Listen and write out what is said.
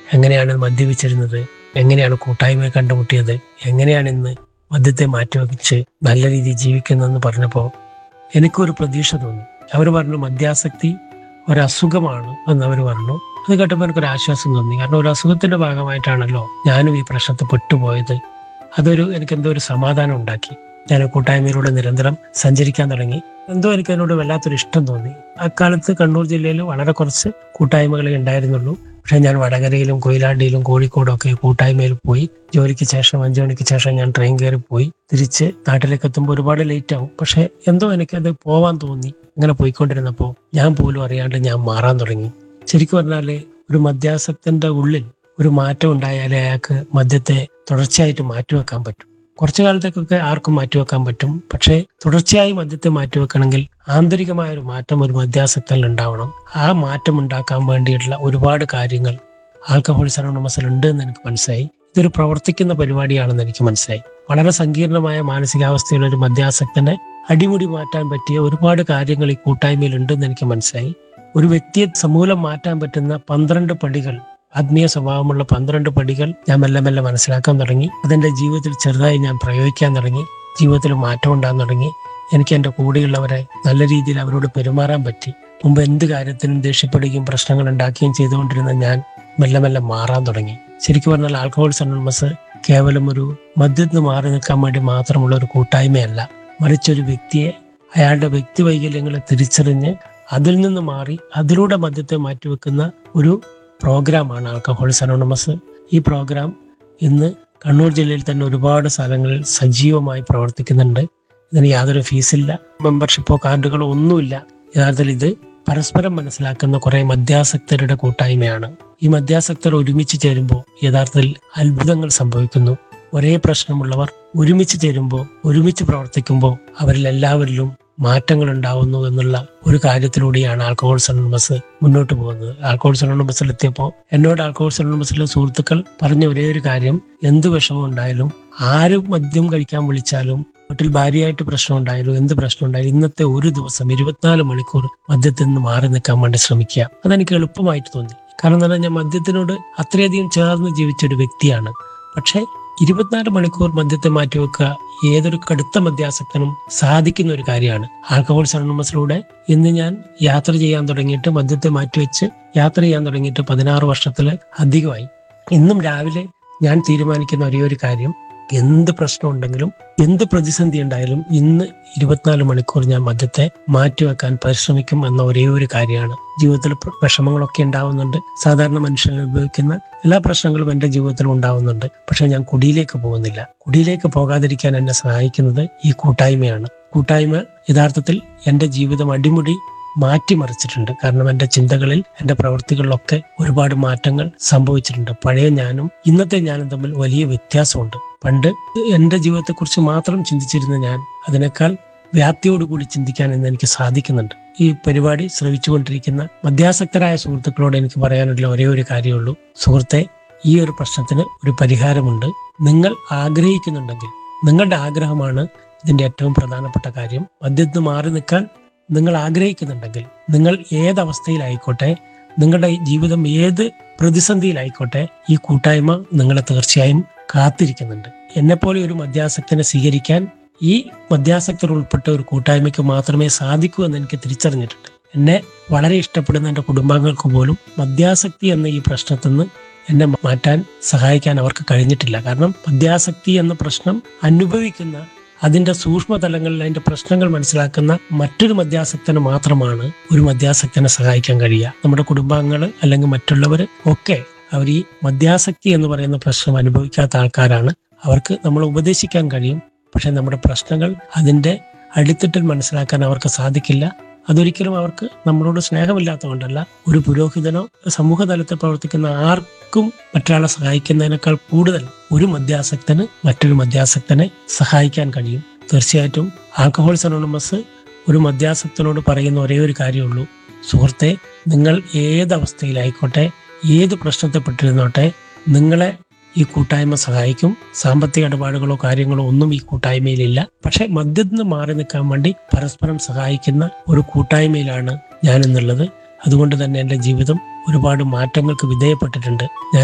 എങ്ങനെയാണ് മദ്യപിച്ചിരുന്നത്, എങ്ങനെയാണ് കൂട്ടായ്മയെ കണ്ടുമുട്ടിയത്, എങ്ങനെയാണ് ഇന്ന് മദ്യത്തെ മാറ്റിവെച്ച് നല്ല രീതിയിൽ ജീവിക്കുന്നതെന്ന് പറഞ്ഞപ്പോൾ എനിക്കൊരു പ്രതീക്ഷ തോന്നി. അവർ പറഞ്ഞു മദ്യാസക്തി ഒരസുഖമാണ് എന്ന് അവർ പറഞ്ഞു. അത് കേട്ടപ്പോൾ എനിക്കൊരു ആശ്വാസം തോന്നി. കാരണം ഒരു അസുഖത്തിന്റെ ഭാഗമായിട്ടാണല്ലോ ഞാനും ഈ പ്രശ്നത്തിൽ പെട്ടുപോയത്. എനിക്കെന്തോ ഒരു സമാധാനം ഉണ്ടാക്കി. ഞാൻ കൂട്ടായ്മയിലൂടെ നിരന്തരം സഞ്ചരിക്കാൻ തുടങ്ങി. എന്തോ എനിക്ക് അതിനോട് വല്ലാത്തൊരു ഇഷ്ടം തോന്നി. അക്കാലത്ത് കണ്ണൂർ ജില്ലയിൽ വളരെ കുറച്ച് കൂട്ടായ്മകളെ ഉണ്ടായിരുന്നുള്ളൂ. പക്ഷെ ഞാൻ വടകരയിലും കൊയിലാണ്ടിയിലും കോഴിക്കോടും ഒക്കെ കൂട്ടായ്മയിൽ പോയി. ജോലിക്ക് ശേഷം 5 മണിക്ക് ശേഷം ഞാൻ ട്രെയിൻ കയറി പോയി. തിരിച്ച് നാട്ടിലേക്ക് എത്തുമ്പോൾ ഒരുപാട് ലേറ്റ് ആവും. പക്ഷെ എന്തോ എനിക്കത് പോവാൻ തോന്നി. അങ്ങനെ പോയിക്കൊണ്ടിരുന്നപ്പോൾ ഞാൻ പോലും അറിയാണ്ട് ഞാൻ മാറാൻ തുടങ്ങി. ശരിക്കും പറഞ്ഞാല് ഒരു മദ്യാസക്തന്റെ ഉള്ളിൽ ഒരു മാറ്റം ഉണ്ടായാലേ അയാൾക്ക് മദ്യത്തെ തുടർച്ചയായിട്ട് മാറ്റിവെക്കാൻ പറ്റും. കുറച്ചു കാലത്തേക്കൊക്കെ ആർക്കും മാറ്റിവെക്കാൻ പറ്റും. പക്ഷേ തുടർച്ചയായി മദ്യത്തെ മാറ്റിവെക്കണമെങ്കിൽ ആന്തരികമായ ഒരു മാറ്റം ഒരു മദ്യാസക്തനിൽ ഉണ്ടാവണം. ആ മാറ്റം ഉണ്ടാക്കാൻ വേണ്ടിയിട്ടുള്ള ഒരുപാട് കാര്യങ്ങൾ ആൽക്കഹോളിക്സ് അനോണിമസിൽ ഉണ്ട് എന്ന് എനിക്ക് മനസ്സിലായി. ഇതൊരു പ്രവർത്തിക്കുന്ന പരിപാടിയാണെന്ന് എനിക്ക് മനസ്സിലായി. വളരെ സങ്കീർണമായ മാനസികാവസ്ഥയുള്ള ഒരു മദ്യാസക്തനെ അടിമുടി മാറ്റാൻ പറ്റിയ ഒരുപാട് കാര്യങ്ങൾ ഈ കൂട്ടായ്മയിൽ ഉണ്ടെന്ന് എനിക്ക് മനസ്സിലായി. ഒരു വ്യക്തിയെ സമൂലം മാറ്റാൻ പറ്റുന്ന 12 പടികൾ, ആത്മീയ സ്വഭാവമുള്ള 12 പടികൾ ഞാൻ മെല്ലെ മെല്ലെ മനസ്സിലാക്കാൻ തുടങ്ങി. അതെന്റെ ജീവിതത്തിൽ ചെറുതായി ഞാൻ പ്രയോഗിക്കാൻ തുടങ്ങി. ജീവിതത്തിൽ മാറ്റം ഉണ്ടാകാൻ തുടങ്ങി. എനിക്ക് എൻ്റെ കൂടെയുള്ളവരെ നല്ല രീതിയിൽ അവരോട് പെരുമാറാൻ പറ്റി. മുമ്പ് എന്ത് കാര്യത്തിനും ദേഷ്യപ്പെടുകയും പ്രശ്നങ്ങൾ ഉണ്ടാക്കുകയും ചെയ്തുകൊണ്ടിരുന്ന ഞാൻ മെല്ലെ മെല്ലെ മാറാൻ തുടങ്ങി. ശരിക്കും പറഞ്ഞാൽ ആൽക്കഹോളിക്സ് അനോണിമസ് കേവലം ഒരു മദ്യത്തിന് മാറി നിൽക്കാൻ വേണ്ടി മാത്രമുള്ള ഒരു കൂട്ടായ്മയല്ല. മറിച്ചൊരു വ്യക്തിയെ അയാളുടെ വ്യക്തി വൈകല്യങ്ങളെ തിരിച്ചറിഞ്ഞ് അതിൽ നിന്ന് മാറി അതിലൂടെ മദ്യത്തെ മാറ്റിവെക്കുന്ന ഒരു പ്രോഗ്രാമാണ് ആൽക്കഹോളിക്സ് അനോണിമസ്. ഈ പ്രോഗ്രാം ഇന്ന് കണ്ണൂർ ജില്ലയിൽ തന്നെ ഒരുപാട് സ്ഥലങ്ങളിൽ സജീവമായി പ്രവർത്തിക്കുന്നുണ്ട്. ഇതിന് യാതൊരു ഫീസില്ല, മെമ്പർഷിപ്പോ കാർഡുകളോ ഒന്നുമില്ല. യഥാർത്ഥത്തിൽ ഇത് പരസ്പരം മനസ്സിലാക്കുന്ന കുറെ മദ്യാസക്തരുടെ കൂട്ടായ്മയാണ്. ഈ മദ്യാസക്തർ ഒരുമിച്ച് ചേരുമ്പോൾ യഥാർത്ഥത്തിൽ അത്ഭുതങ്ങൾ സംഭവിക്കുന്നു. ഒരേ പ്രശ്നമുള്ളവർ ഒരുമിച്ച് ചേരുമ്പോൾ, ഒരുമിച്ച് പ്രവർത്തിക്കുമ്പോൾ അവരിൽ എല്ലാവരിലും മാറ്റങ്ങൾ ഉണ്ടാവുന്നു എന്നുള്ള ഒരു കാര്യത്തിലൂടെയാണ് ആൽക്കഹോളിക്സ് അനോണിമസ് മുന്നോട്ട് പോകുന്നത്. ആൽക്കഹോളിക്സ് അനോണിമസിൽ എത്തിയപ്പോൾ എന്നോട് ആൽക്കഹോളിക്സ് അനോണിമസിലെ സുഹൃത്തുക്കൾ പറഞ്ഞ ഒരേ ഒരു കാര്യം, എന്ത് വിഷമം ഉണ്ടായാലും, ആര് മദ്യം കഴിക്കാൻ വിളിച്ചാലും, വീട്ടിൽ ഭാര്യയായിട്ട് പ്രശ്നം ഉണ്ടായാലും, എന്ത് പ്രശ്നം ഉണ്ടായാലും ഇന്നത്തെ ഒരു ദിവസം 24 മണിക്കൂർ മദ്യത്തിൽ നിന്ന് മാറി നിൽക്കാൻ വേണ്ടി ശ്രമിക്കുക. അതെനിക്ക് എളുപ്പമായിട്ട് തോന്നി. കാരണം എന്താ, ഞാൻ മദ്യത്തിനോട് അത്രയധികം ചേർന്ന് ജീവിച്ച ഒരു വ്യക്തിയാണ്. പക്ഷെ 24 മണിക്കൂർ മദ്യത്തെ മാറ്റിവെക്കുക ഏതൊരു കടുത്ത മദ്യാസക്തനും സാധിക്കുന്ന ഒരു കാര്യമാണ്. ആൽക്കഹോളിക്സ് അനോണിമസിലൂടെ ഇന്ന് ഞാൻ യാത്ര ചെയ്യാൻ തുടങ്ങിയിട്ട്, മദ്യത്തെ മാറ്റിവെച്ച് യാത്ര ചെയ്യാൻ തുടങ്ങിയിട്ട് 16 വർഷത്തിൽ അധികമായി. ഇന്നും രാവിലെ ഞാൻ തീരുമാനിക്കുന്ന ഒരേ ഒരു കാര്യം, എന്ത് പ്രശ്നം ഉണ്ടെങ്കിലും, എന്ത് പ്രതിസന്ധി ഉണ്ടായാലും ഇന്ന് 24 മണിക്കൂർ ഞാൻ മദ്യത്തെ മാറ്റിവെക്കാൻ പരിശ്രമിക്കും എന്ന ഒരേ ഒരു കാര്യമാണ്. ജീവിതത്തിൽ വിഷമങ്ങളൊക്കെ ഉണ്ടാവുന്നുണ്ട്. സാധാരണ മനുഷ്യൻ അനുഭവിക്കുന്ന എല്ലാ പ്രശ്നങ്ങളും എൻ്റെ ജീവിതത്തിൽ ഉണ്ടാവുന്നുണ്ട്. പക്ഷെ ഞാൻ കുടിയിലേക്ക് പോകുന്നില്ല. കുടിയിലേക്ക് പോകാതിരിക്കാൻ എന്നെ സഹായിക്കുന്നത് ഈ കൂട്ടായ്മയാണ്. കൂട്ടായ്മ യഥാർത്ഥത്തിൽ എൻ്റെ ജീവിതം അടിമുടി മാറ്റിമറിച്ചിട്ടുണ്ട്. കാരണം എൻ്റെ ചിന്തകളിൽ, എൻ്റെ പ്രവൃത്തികളിലൊക്കെ ഒരുപാട് മാറ്റങ്ങൾ സംഭവിച്ചിട്ടുണ്ട്. പഴയ ഞാനും ഇന്നത്തെ ഞാനും തമ്മിൽ വലിയ വ്യത്യാസമുണ്ട്. പണ്ട് എൻ്റെ ജീവിതത്തെക്കുറിച്ച് മാത്രം ചിന്തിച്ചിരുന്ന ഞാൻ അതിനേക്കാൾ വ്യാപ്തിയോടുകൂടി ചിന്തിക്കാൻ ഇന്ന് എനിക്ക് സാധിക്കുന്നുണ്ട്. ഈ പരിപാടി ശ്രവിച്ചുകൊണ്ടിരിക്കുന്ന മദ്യാസക്തരായ സുഹൃത്തുക്കളോട് എനിക്ക് പറയാനുള്ള ഒരേ ഒരു കാര്യമുള്ളൂ. സുഹൃത്തെ, ഈ ഒരു പ്രശ്നത്തിന് ഒരു പരിഹാരമുണ്ട്. നിങ്ങൾ ആഗ്രഹിക്കുന്നുണ്ടെങ്കിൽ, നിങ്ങളുടെ ആഗ്രഹമാണ് ഇതിന്റെ ഏറ്റവും പ്രധാനപ്പെട്ട കാര്യം. മദ്യത്തിന് മാറി നിൽക്കാൻ നിങ്ങൾ ആഗ്രഹിക്കുന്നുണ്ടെങ്കിൽ, നിങ്ങൾ ഏതവസ്ഥയിലായിക്കോട്ടെ, നിങ്ങളുടെ ജീവിതം ഏത് പ്രതിസന്ധിയിലായിക്കോട്ടെ, ഈ കൂട്ടായ്മ നിങ്ങളെ തീർച്ചയായും കാത്തിരിക്കുന്നുണ്ട്. എന്നെപ്പോലെ ഒരു മദ്യാസക്തനെ സ്വീകരിക്കാൻ ഈ മദ്യാസക്തർ ഉൾപ്പെട്ട ഒരു കൂട്ടായ്മയ്ക്ക് മാത്രമേ സാധിക്കൂ എന്ന് എനിക്ക് തിരിച്ചറിഞ്ഞിട്ടുണ്ട്. എന്നെ വളരെ ഇഷ്ടപ്പെടുന്ന എൻ്റെ കുടുംബാംഗങ്ങൾക്ക് പോലും മദ്യാസക്തി എന്ന ഈ പ്രശ്നത്തിൽ നിന്ന് എന്നെ മാറ്റാൻ സഹായിക്കാൻ അവർക്ക് കഴിഞ്ഞിട്ടില്ല. കാരണം മദ്യാസക്തി എന്ന പ്രശ്നം അനുഭവിക്കുന്ന, അതിന്റെ സൂക്ഷ്മതലങ്ങളിൽ അതിന്റെ പ്രശ്നങ്ങൾ മനസ്സിലാക്കുന്ന മറ്റൊരു മദ്യാസക്തന് മാത്രമാണ് ഒരു മദ്യാസക്തനെ സഹായിക്കാൻ കഴിയുക. നമ്മുടെ കുടുംബാംഗങ്ങൾ അല്ലെങ്കിൽ മറ്റുള്ളവർ ഒക്കെ അവർ ഈ മദ്യാസക്തി എന്ന് പറയുന്ന പ്രശ്നം അനുഭവിക്കാത്ത ആൾക്കാരാണ്. അവർക്ക് നമ്മൾ ഉപദേശിക്കാൻ കഴിയും. പക്ഷെ നമ്മുടെ പ്രശ്നങ്ങൾ, അതിന്റെ അടിത്തട്ടിൽ മനസ്സിലാക്കാൻ അവർക്ക് സാധിക്കില്ല. അതൊരിക്കലും അവർക്ക് നമ്മളോട് സ്നേഹമില്ലാത്തതുകൊണ്ടല്ല. ഒരു പുരോഹിതനോ സമൂഹതലത്തിൽ പ്രവർത്തിക്കുന്ന ആർക്കും മറ്റൊരാളെ സഹായിക്കുന്നതിനേക്കാൾ കൂടുതൽ ഒരു മദ്യാസക്തന് മറ്റൊരു മദ്യാസക്തനെ സഹായിക്കാൻ കഴിയും. തീർച്ചയായിട്ടും ആൽക്കഹോളിക്സ് അനോണിമസ് ഒരു മദ്യാസക്തനോട് പറയുന്ന ഒരേ ഒരു കാര്യമുള്ളൂ, സുഹൃത്തെ, നിങ്ങൾ ഏതവസ്ഥയിലായിക്കോട്ടെ, ഏത് പ്രശ്നത്തെപ്പെട്ടിരുന്നോട്ടെ, നിങ്ങളെ ഈ കൂട്ടായ്മ സഹായിക്കും. സാമ്പത്തിക ഇടപാടുകളോ കാര്യങ്ങളോ ഒന്നും ഈ കൂട്ടായ്മയിലില്ല. പക്ഷെ മദ്യത്തിൽ നിന്ന് മാറി നിൽക്കാൻ വേണ്ടി പരസ്പരം സഹായിക്കുന്ന ഒരു കൂട്ടായ്മയിലാണ് ഞാൻ എന്നുള്ളത്. അതുകൊണ്ട് തന്നെ എൻ്റെ ജീവിതം ഒരുപാട് മാറ്റങ്ങൾക്ക് വിധേയപ്പെട്ടിട്ടുണ്ട്. ഞാൻ